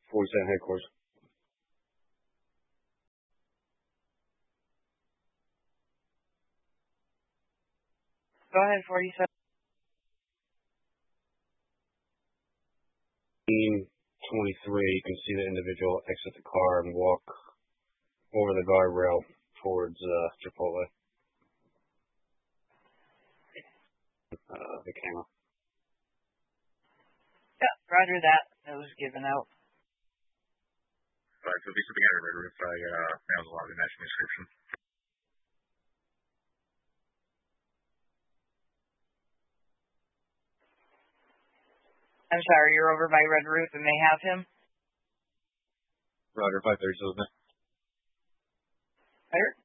47 headquarters. Go ahead, 47. 23, you can see the individual exit the car and walk over the guardrail towards Chipotle. The camera. Yeah, roger that. That was given out. Right, so if he's looking at a red roof, I found a lot of matching description. I'm sorry, you're over by Red Roof and they have him? Roger, 530 Silver. Better?